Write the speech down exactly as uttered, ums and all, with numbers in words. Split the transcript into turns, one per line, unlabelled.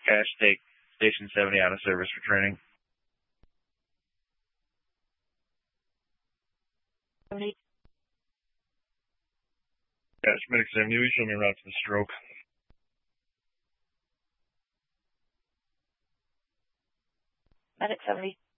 Cash, take Station seventy out of service for training.
seventy.
Cash, Medic seventy, will you show me route to the stroke?
Medic seventy.